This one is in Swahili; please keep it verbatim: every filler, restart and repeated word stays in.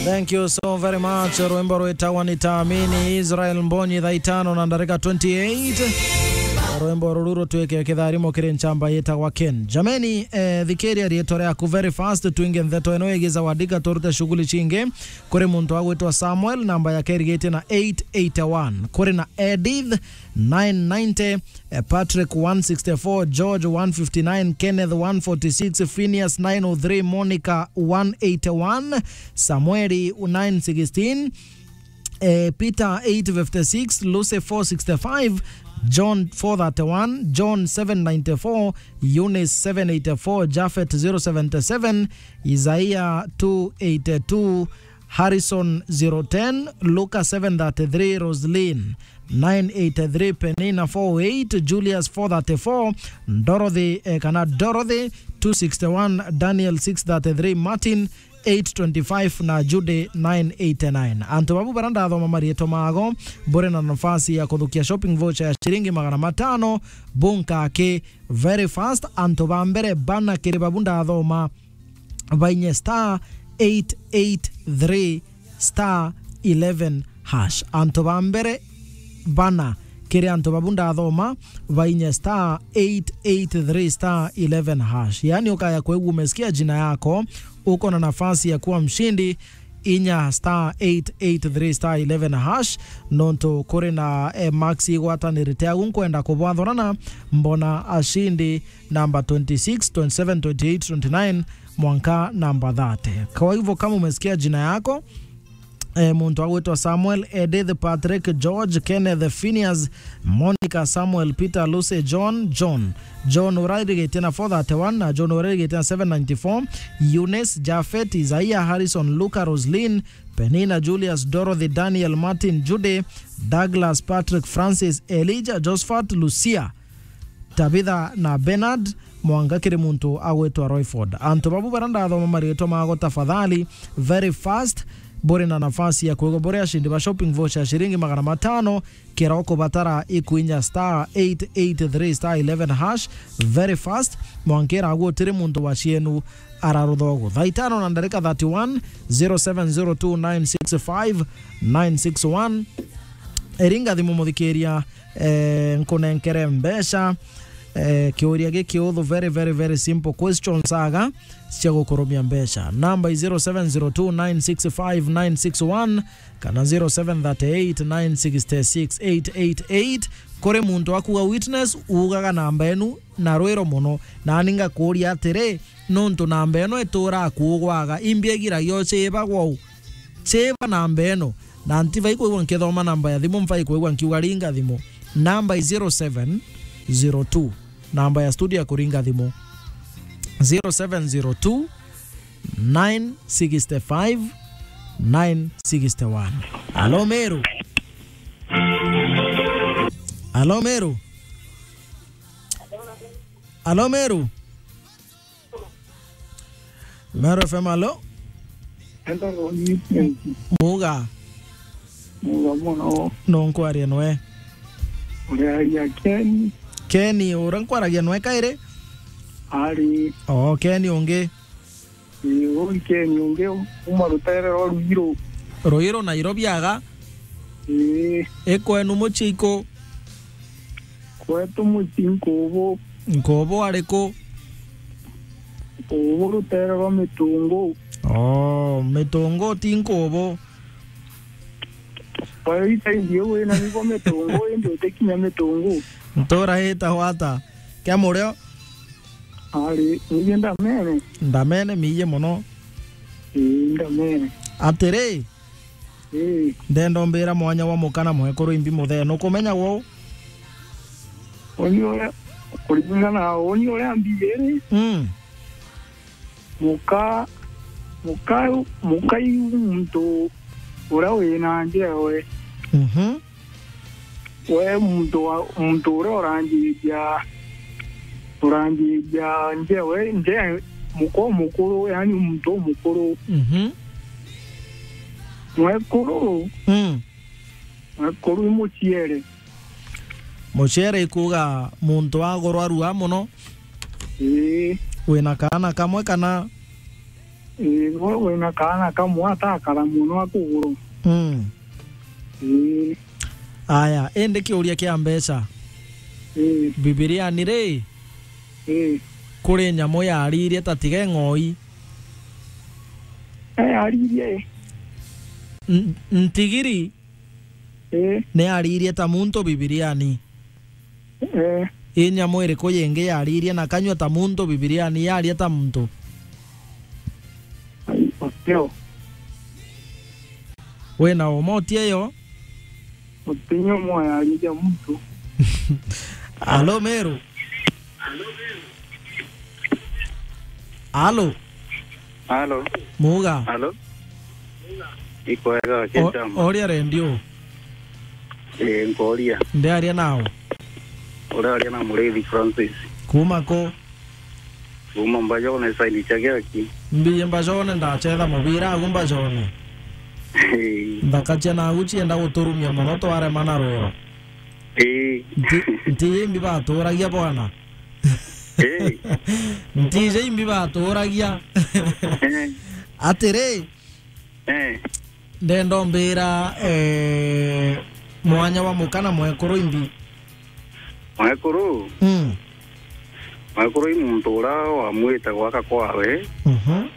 Thank you so very much. Rwembo rwetawa nitaamini Israel Mbonyi thaa itano na ndarika twenty-eight. Rwembo rururo tuweke kitharimo kiri nchamba yetagwa Ken. Jameni eh, thikeria rietorea ku very fast tuinge ntheto eno egiza wadika torute shughuli chinge. Kuri muntu agwetwa Samuel namba ya kerigete na eight eighty-one. Kuri na Edith nine ninety, eh, Patrick one sixty-four, George one fifty-nine, Kenneth one forty-six, Phineas nine oh three, Monica one eighty-one, Samueli nine sixteen, eh, Peter eight fifty-six, Lucy four sixty-five, John four thirty-one, John seven ninety-four, Eunice seven eighty-four, Japhet zero seventy-seven, Isaiah two eighty-two, Harrison zero ten, Lucas seven thirty-three, Roslyn nine eighty-three, Penina four oh eight, Julius four thirty-four, Dorothy eh, kana Dorothy two sixty-one, Daniel six thirty-three, Martin eight twenty-five na Jude nine eighty-nine. Anto babu baranda adho mamarieto mago bore na nafasi ya kudhukia shopping voucher ya shilingi magana matano bunka ke very fast. Anto bambere bana kiri babunda adho ma vainye star eight eighty-three star eleven hash. Anto bambere bana kiri anto babunda adhoma vainye star eight eighty-three star eleven hash. Yani ukaya kwegu umesikia jina yako uko na nafasi ya kuwa mshindi inya star eight eighty-three star eleven hash. Nonto kore na eh, maxi wata niritea unkwenda kubwadhorana mbona ashindi namba twenty-six, twenty-seven, twenty-eight, twenty-nine mwanka namba thirty. Kwa hivyo kama umesikia jina yako E, muntu agwetwa Samuel, Edith, Patrick, George, Kenneth, Phineas, Monica, Samuel, Peter, Lucy, John, John, John O'Reilly tena four thirty-one na John O'Reilly tena seven ninety-four, Eunice, Japhet, Isaiah, Harrison, Luca, Roslyn, Penina, Julius, Dorothy, Daniel, Martin, Jude, Douglas, Patrick, Francis, Elijah, Josephat, Lucia, Tabitha na Bernard mwangakiri muntu agwetwa Royford. Anto babu baranda adho mamarieto mago tafadhali very fast bore na nafasi ya kugoborea shindi ba shopping voucher shilingi magana matano kiroko batara ikuinya star eight eighty-three star eleven hash very fast mwankera agwo tiri muntu washienu ararudhogo thaa itano na ndarika thirty-one zero seven zero two nine six five nine six one. Eringa thimu muthikeria eh, nkunenkere mbesha eh, kiuria giki uthu very very very simple question saga cia gukurumia mbesha. Number is zero seven zero two nine six five nine six one kana zero seven three eight nine six six eight eight eight. Kore muntu akuwa witness ugaga namba enu na rwero muno na ninga kuria atire nonto namba eno etura akugwaga imbiegira yo cheba gwau cheba namba eno na antiva iko iwa nkethoma namba ya thimu mfa iko iwa nkiuga ringa thimu. Number is zero seven zero two namba ya studio ya kuringa thimu zero seven zero two nine six five nine six one. Alo Meru. Alo Meru. Alo Meru. Meru F M alo. Muga. Muga mono. Nonkwari noe. Ule ya Ken. Kenny orankwaragia noe kaire. Ari. Oh, Kenny onge. Iyo Kenny onge umarutere Ruiro. Ruiro Nairobi aga. Eh. Eko enu mochiko. Kwetu muchinkobo. Nkobo areko. Obo rutere wa mitungo. Oh, mitungo tinkobo. Kwa ita ndio we na niko mitungo ndio tekinya mitungo. Ntora heta wata. Kya moreo? Ari, niye ndamene. Ndamene miye mono. Eh, ndamene. Atere. Eh. Ndendo mbira mwanya wa mukana mwekoro imbi muthe no kumenya wo. Oni oya kulingana oni oya ambire. Mm. Muka muka muka muntu ora we na nje we. Mhm. We muntu muntu orangi ya orangi ya nje we nje muko mukuru yani muntu mukuru. Mhm. Mwekuru. Mm. Mwekuru muchiere. Muchiere ikuga muntu agoro arua muno. Eh. Wena kana kamwe kana eh we we na kana kamwe atakara muno akuguru mm eh aya ende kiuria kia mbeca eh Bibilia ni ri eh kuri nyamo yaririe tatige ng'oi eh aririe N- ntigiri eh ne aririe ta muntu Bibiliani eh i nyamo iriku yingi yaririe na kanywa ta muntu Bibiliani yaria ta muntu ai oteo wena omotie yo otinyo moya aririe mtu alo Meru alo Halo. muga Halo. Iko wega O- kentama. oria rendio Eh ngoria. ndi aria nao Ora aria na Mureithi Francis. kuma ko Uma mbayo na saini chake aki. mbiye mbajone ndachetha mubira agu mbajone ndakachia na guchi enda guturumia muno tware mana rwero Eh. nti imbi baturagia bwana Eh. nti je imbi baturagia Eh. atiri Eh. ndendo mbira eh mwanya wa mukana mwekuru imbi Mwekuru. mm Mwekuru imuntu ura wa mwita gwaka kwawe. mhm